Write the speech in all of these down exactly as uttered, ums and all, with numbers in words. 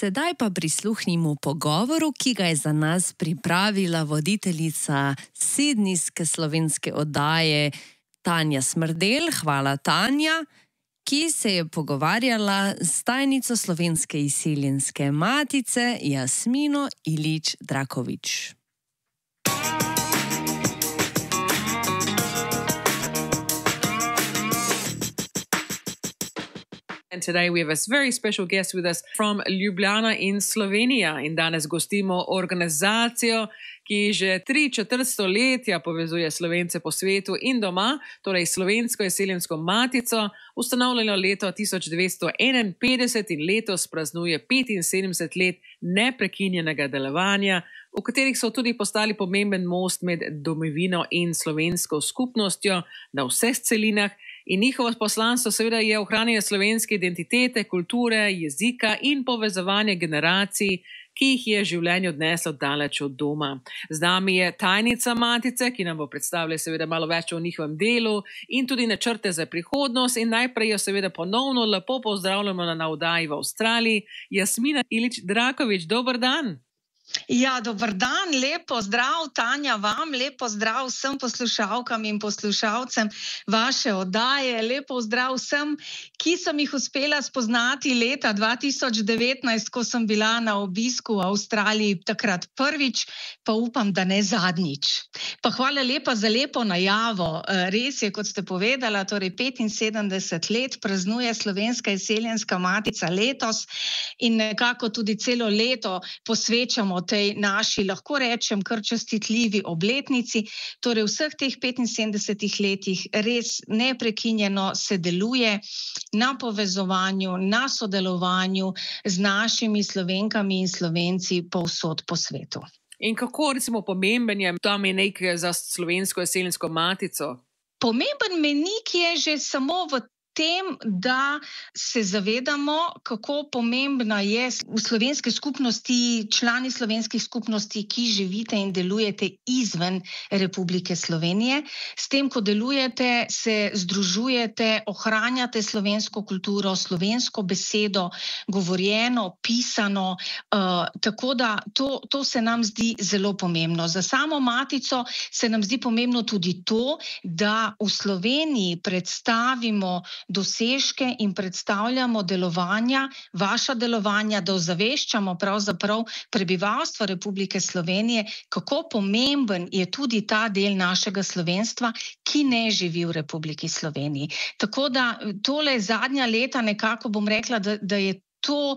Sedaj pa prisluhnimo pogovoru, ki ga je za nas pripravila voditeljica sednijske slovenske oddaje Tanja Smrdelj. Hvala, Tanja, ki se je pogovarjala s tajnico Slovenske izseljenske matice Jasmino Ilić Draković. And today we have a very special guest with us from Ljubljana in Slovenija. In danes gostimo organizacijo, ki že tri četrt stoletja povezuje Slovence po svetu in doma, torej Slovensko izseljensko matico, ustanovljeno leto tisoč devetsto enainpetdeset in letos praznuje petinsedemdeset let neprekinjenega delovanja, v katerih so tudi postali pomemben most med domovino in slovensko skupnostjo na vseh celinah. In njihovo poslanstvo seveda je ohranjanje slovenske identitete, kulture, jezika in povezovanje generacij, ki jih je življenje odneslo daleč od doma. Z nami je tajnica matice, ki nam bo predstavila seveda malo več o njihovem delu in tudi načrte za prihodnost. In najprej jo seveda ponovno lepo pozdravljamo na oddaji v Avstraliji. Jasmina Ilić Draković, dober dan. Ja, dober dan, lepo zdrav, Tanja, vam, lepo zdrav vsem poslušalkam in poslušalcem vaše oddaje, lepo zdrav vsem, ki sem jih uspela spoznati leta dva tisoč devetnajst, ko sem bila na obisku v Avstraliji takrat prvič, pa upam, da ne zadnjič. Pa hvala lepa za lepo najavo. Res je, kot ste povedala, torej petinsedemdeset let praznuje Slovenska izseljenska matica letos in nekako tudi celo leto posvečamo tej naši, lahko rečem, kar častitljivi obletnici. Torej vseh teh petinsedemdesetih letih res neprekinjeno se deluje na povezovanju, na sodelovanju z našimi Slovenkami in Slovenci povsod po svetu. In kako recimo pomemben je ta menik za Slovensko izseljensko matico? Pomemben menik je že samo v tem, da se zavedamo, kako pomembna je v slovenski skupnosti, člani slovenskih skupnosti, ki živite in delujete izven Republike Slovenije. S tem, ko delujete, se združujete, ohranjate slovensko kulturo, slovensko besedo, govorjeno, pisano, uh, tako da to, to se nam zdi zelo pomembno. Za samo matico se nam zdi pomembno tudi to, da v Sloveniji predstavimo dosežke in predstavljamo delovanja, vaša delovanja, da ozaveščamo pravzaprav prebivalstvo Republike Slovenije, kako pomemben je tudi ta del našega slovenstva, ki ne živi v Republiki Sloveniji. Tako da tole zadnja leta nekako bom rekla, da, da je to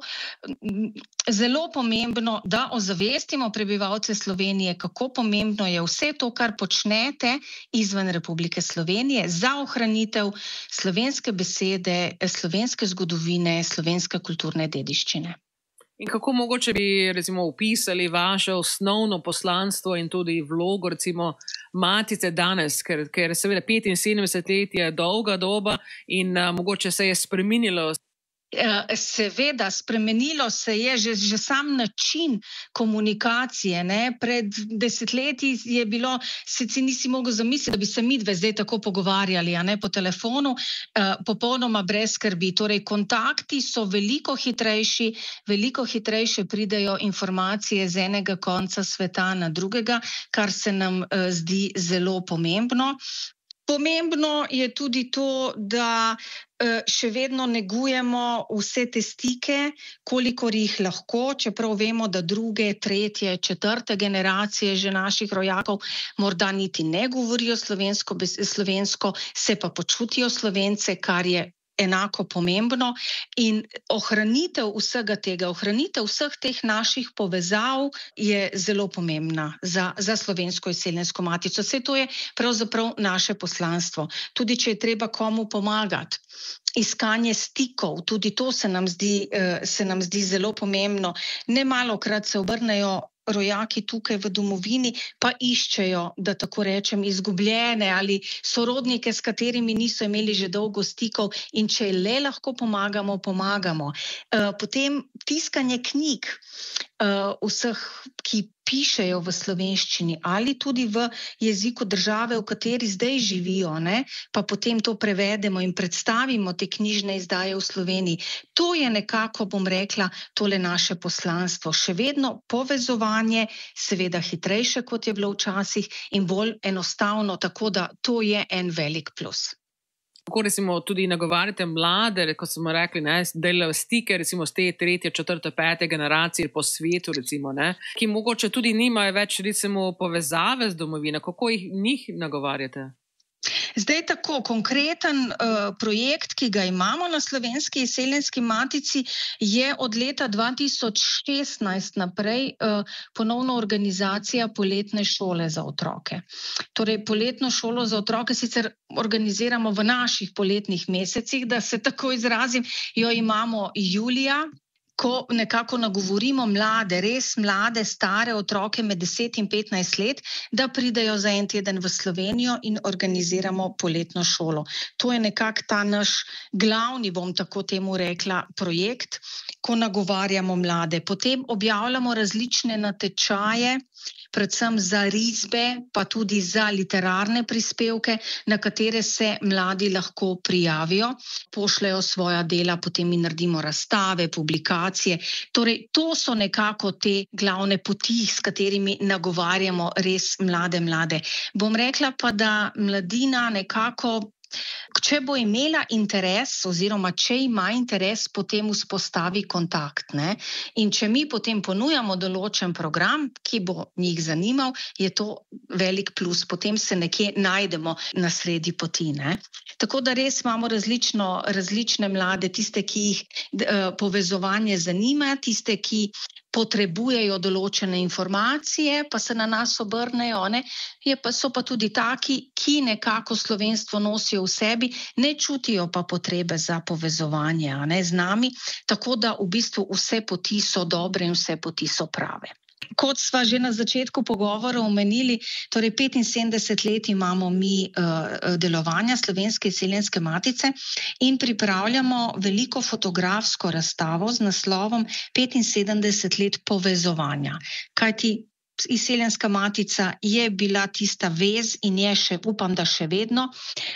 zelo pomembno, da ozavestimo prebivalce Slovenije, kako pomembno je vse to, kar počnete izven Republike Slovenije za ohranitev slovenske besede, slovenske zgodovine, slovenske kulturne dediščine. In kako mogoče bi recimo opisali vaše osnovno poslanstvo in tudi vlogo recimo matice danes, ker, ker seveda petinsedemdeset let je dolga doba in uh, mogoče se je spremenilo. Seveda, spremenilo se je že, že sam način komunikacije. Ne? Pred desetletji je bilo, se si nisi mogel zamisliti, da bi se midve zdaj tako pogovarjali, a ne po telefonu, eh, popolnoma brez skrbi. Torej, kontakti so veliko hitrejši, veliko hitrejše pridejo informacije z enega konca sveta na drugega, kar se nam eh, zdi zelo pomembno. Pomembno je tudi to, da še vedno negujemo vse te stike, kolikor jih lahko, čeprav vemo, da druge, tretje, četrte generacije že naših rojakov morda niti ne govorijo slovensko, slovensko, se pa počutijo Slovence, kar je enako pomembno, in ohranitev vsega tega, ohranitev vseh teh naših povezav je zelo pomembna za, za Slovensko izseljensko matico. Vse to je pravzaprav naše poslanstvo. Tudi če je treba komu pomagati, iskanje stikov, tudi to se nam zdi, se nam zdi zelo pomembno. Nemalokrat se obrnejo rojaki tukaj v domovini, pa iščejo, da tako rečem, izgubljene ali sorodnike, s katerimi niso imeli že dolgo stikov, in če le lahko pomagamo, pomagamo. Potem tiskanje knjig. uh, vseh, ki pišejo v slovenščini ali tudi v jeziku države, v kateri zdaj živijo, ne? Pa potem to prevedemo in predstavimo te knjižne izdaje v Sloveniji. To je nekako, bom rekla, tole naše poslanstvo. Še vedno povezovanje, seveda hitrejše, kot je bilo včasih, in bolj enostavno, tako da to je en velik plus. Kako recimo tudi nagovarjate mlade, kot smo rekli, ne, delajo stike recimo z te tretje, četrte, pete generacije po svetu, recimo, ne, ki mogoče tudi nimajo več recimo povezave z domovino. Kako jih njih nagovarjate? Zdaj tako, konkreten uh, projekt, ki ga imamo na Slovenski izseljenski matici, je od leta dva tisoč šestnajst naprej uh, ponovno organizacija poletne šole za otroke. Torej, poletno šolo za otroke sicer organiziramo v naših poletnih mesecih, da se tako izrazim, jo imamo julija, ko nekako nagovorimo mlade, res mlade, stare otroke med deset in petnajst let, da pridejo za en teden v Slovenijo in organiziramo poletno šolo. To je nekako ta naš glavni, bom tako temu rekla, projekt, ko nagovarjamo mlade. Potem objavljamo različne natečaje, predvsem za risbe, pa tudi za literarne prispevke, na katere se mladi lahko prijavijo, pošljajo svoja dela, potem mi naredimo razstave, publikacije. Torej, to so nekako te glavne poti, s katerimi nagovarjamo res mlade mlade. Bom rekla pa, da mladina nekako, če bo imela interes oziroma če ima interes, potem vzpostavi kontakt, ne? In če mi potem ponujamo določen program, ki bo njih zanimal, je to velik plus. Potem se nekje najdemo na sredi poti, ne? Tako da res imamo različno, različne mlade, tiste, ki jih uh, povezovanje zanima, tiste, ki potrebujejo določene informacije, pa se na nas obrnejo, ne? Je pa, so pa tudi taki, ki nekako slovenstvo nosijo v sebi, ne čutijo pa potrebe za povezovanje, a ne, z nami, tako da v bistvu vse poti so dobre in vse poti so prave. Kot sva že na začetku pogovora omenili, torej petinsedemdeset let imamo mi uh, delovanja Slovenske izseljenske matice in pripravljamo veliko fotografsko razstavo z naslovom petinsedemdeset let povezovanja. Kajti izseljenska matica je bila tista vez in je še, upam, da še vedno,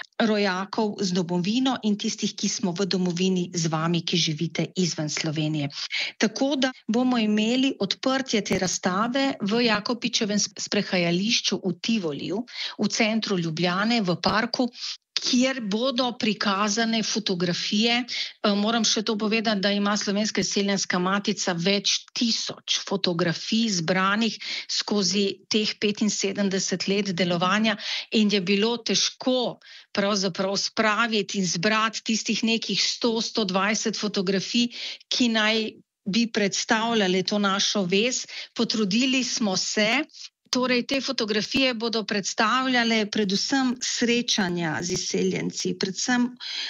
rojakov z domovino in tistih, ki smo v domovini z vami, ki živite izven Slovenije. Tako da bomo imeli odprtje te razstave v Jakopičevem sprehajališču v Tivoliju, v centru Ljubljane, v parku, kjer bodo prikazane fotografije. Moram še to povedati, da ima Slovenska izseljenska matica več tisoč fotografij zbranih skozi teh petinsedemdeset let delovanja in je bilo težko pravzaprav spraviti in zbrati tistih nekih sto do sto dvajset fotografij, ki naj bi predstavljali to našo vez. Potrudili smo se. Torej, te fotografije bodo predstavljale predvsem srečanja z izseljenci, predvsem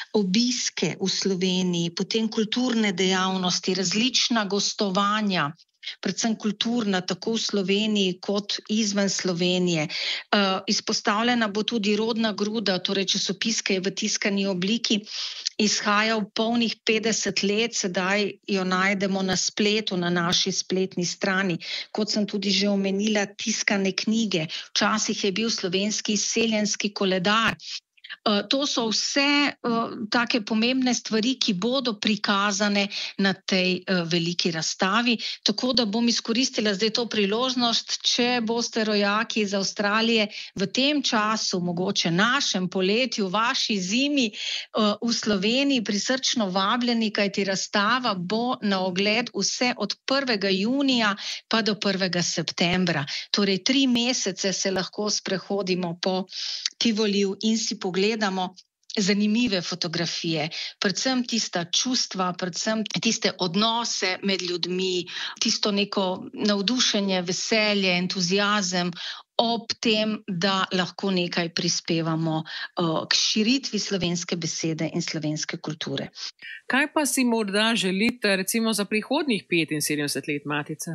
obiske v Sloveniji, potem kulturne dejavnosti, različna gostovanja, predvsem kulturna, tako v Sloveniji kot izven Slovenije. Uh, izpostavljena bo tudi rodna gruda, torej časopis, ki je v tiskani obliki izhajal polnih petdeset let, sedaj jo najdemo na spletu, na naši spletni strani. Kot sem tudi že omenila, tiskane knjige, včasih je bil slovenski izseljenski koledar. Uh, to so vse uh, take pomembne stvari, ki bodo prikazane na tej uh, veliki razstavi. Tako da bom izkoristila zdaj to priložnost, če boste rojaki iz Avstralije v tem času, mogoče našem poletju, vaši zimi uh, v Sloveniji, prisrčno vabljeni, kajti razstava bo na ogled vse od prvega junija pa do prvega septembra. Torej, tri mesece se lahko sprehodimo po Tivoliju in si pogledamo zanimive fotografije, predvsem tista čustva, predvsem tiste odnose med ljudmi, tisto neko navdušenje, veselje, entuziazem, ob tem, da lahko nekaj prispevamo uh, k širitvi slovenske besede in slovenske kulture. Kaj pa si morda želite recimo za prihodnjih petinsedemdeset let matice?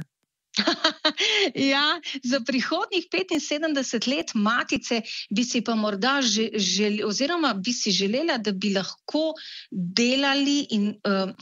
Ja, za prihodnjih petinsedemdeset let matice bi si pa morda želeli, oziroma bi si želela, da bi lahko delali in uh,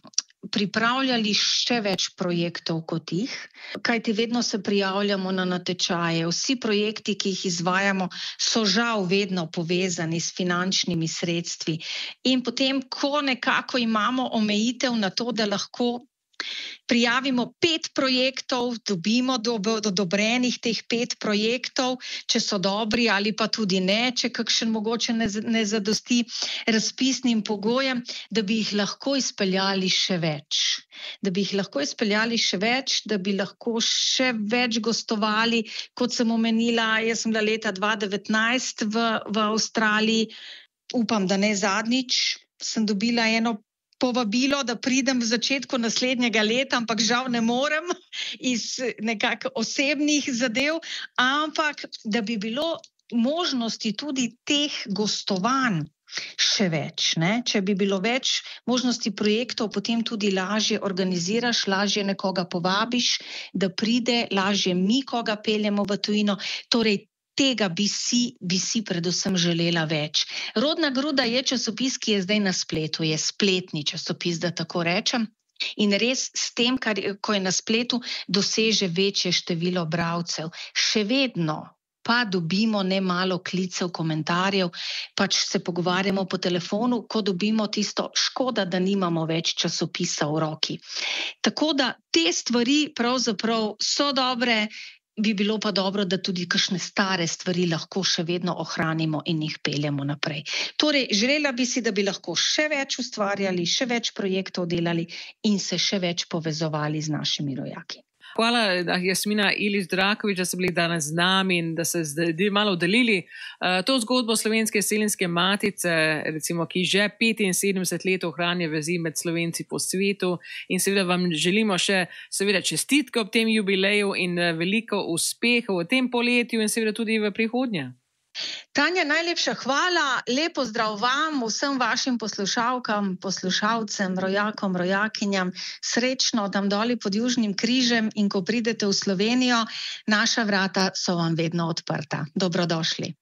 pripravljali še več projektov kot jih, kajti vedno se prijavljamo na natečaje. Vsi projekti, ki jih izvajamo, so žal vedno povezani s finančnimi sredstvi. In potem, ko nekako imamo omejitev na to, da lahko prijavimo pet projektov, dobimo do odobrenih teh pet projektov, če so dobri ali pa tudi ne, če kakšen mogoče ne, ne zadosti razpisnim pogojem, da bi jih lahko izpeljali še več. Da bi jih lahko izpeljali še več, da bi lahko še več gostovali, kot sem omenila, jaz sem bila leta dva devetnajst v, v Avstraliji, upam, da ne zadnjič, sem dobila eno povabilo, da pridem v začetku naslednjega leta, ampak žal ne morem iz nekako osebnih zadev, ampak da bi bilo možnosti tudi teh gostovanj še več, ne? Če bi bilo več možnosti projektov, potem tudi lažje organiziraš, lažje nekoga povabiš, da pride, lažje mi koga peljemo v tujino, torej tega bi si, bi si predvsem želela več. Rodna gruda je časopis, ki je zdaj na spletu, je spletni časopis, da tako rečem. In res s tem, kar, ko je na spletu, doseže večje število bralcev. Še vedno pa dobimo nemalo klicev, komentarjev, pač se pogovarjamo po telefonu, ko dobimo tisto škoda, da nimamo več časopisa v roki. Tako da te stvari pravzaprav so dobre, bi bilo pa dobro, da tudi kakšne stare stvari lahko še vedno ohranimo in jih peljemo naprej. Torej, želela bi si, da bi lahko še več ustvarjali, še več projektov delali in se še več povezovali z našimi rojaki. Hvala, Jasmina Ilić Drakovič, da ste bili danes z nami in da ste zdaj malo delili uh, to zgodbo Slovenske izseljenske matice, recimo, ki že petinsedemdeset let ohranja vezi med Slovenci po svetu, in seveda vam želimo še seveda čestitke ob tem jubileju in veliko uspehov v tem poletju in seveda tudi v prihodnje. Tanja, najlepša hvala, lepo zdrav vam, vsem vašim poslušalkam, poslušalcem, rojakom, rojakinjam, srečno tam doli pod Južnim križem in ko pridete v Slovenijo, naša vrata so vam vedno odprta. Dobrodošli.